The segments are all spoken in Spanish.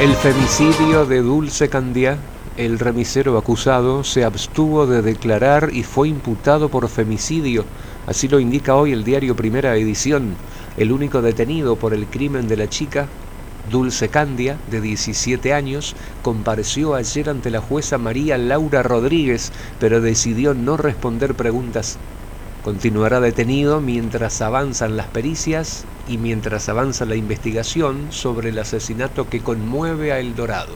El femicidio de Dulce Candia. El remisero acusado se abstuvo de declarar y fue imputado por femicidio. Así lo indica hoy el diario Primera Edición. El único detenido por el crimen de la chica, Dulce Candia, de 17 años, compareció ayer ante la jueza María Laura Rodríguez, pero decidió no responder preguntas. Continuará detenido mientras avanzan las pericias y mientras avanza la investigación sobre el asesinato que conmueve a El Dorado.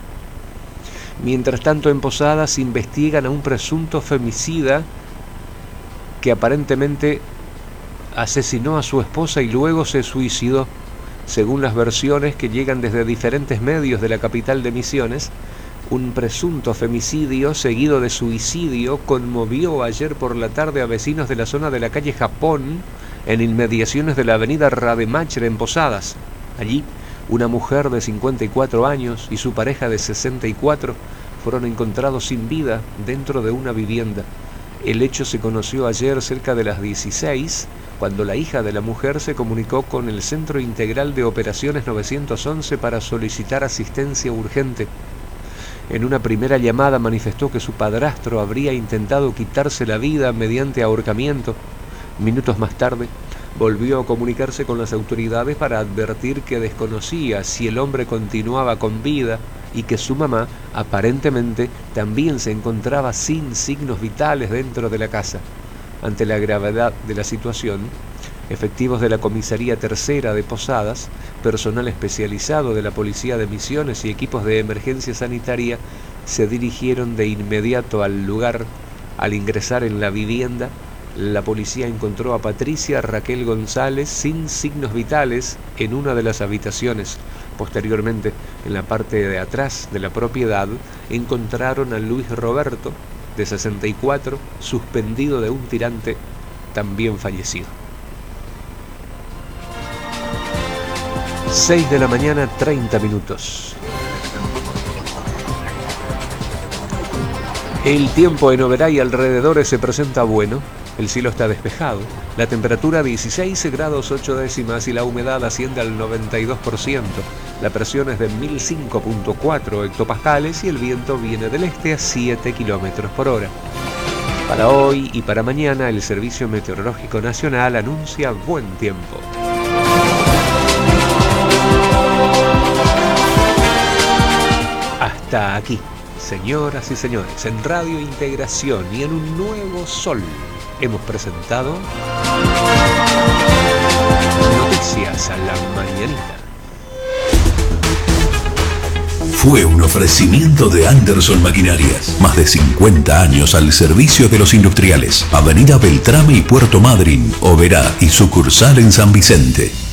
Mientras tanto, en Posadas investigan a un presunto femicida que aparentemente asesinó a su esposa y luego se suicidó. Según las versiones que llegan desde diferentes medios de la capital de Misiones, un presunto femicidio seguido de suicidio conmovió ayer por la tarde a vecinos de la zona de la calle Japón, en inmediaciones de la avenida Rademacher en Posadas. Allí, una mujer de 54 años y su pareja de 64 fueron encontrados sin vida dentro de una vivienda. El hecho se conoció ayer cerca de las 16, cuando la hija de la mujer se comunicó con el Centro Integral de Operaciones 911 para solicitar asistencia urgente. En una primera llamada manifestó que su padrastro habría intentado quitarse la vida mediante ahorcamiento. Minutos más tarde, volvió a comunicarse con las autoridades para advertir que desconocía si el hombre continuaba con vida y que su mamá aparentemente también se encontraba sin signos vitales dentro de la casa. Ante la gravedad de la situación, efectivos de la Comisaría Tercera de Posadas, personal especializado de la Policía de Misiones y equipos de emergencia sanitaria se dirigieron de inmediato al lugar. Al ingresar en la vivienda, la policía encontró a Patricia Raquel González sin signos vitales en una de las habitaciones. Posteriormente, en la parte de atrás de la propiedad, encontraron a Luis Roberto, de 64, suspendido de un tirante, también fallecido. 6 de la mañana, 30 minutos. El tiempo en Oberá y alrededores se presenta bueno. El cielo está despejado, la temperatura 16 grados 8 décimas y la humedad asciende al 92%. La presión es de 1005.4 hectopascales y el viento viene del este a 7 kilómetros por hora. Para hoy y para mañana el Servicio Meteorológico Nacional anuncia buen tiempo. Hasta aquí, señoras y señores, en Radio Integración y en un nuevo sol, hemos presentado Noticias a la Mañanita. Fue un ofrecimiento de Anderson Maquinarias. Más de 50 años al servicio de los industriales. Avenida Beltrame y Puerto Madryn, Oberá y sucursal en San Vicente.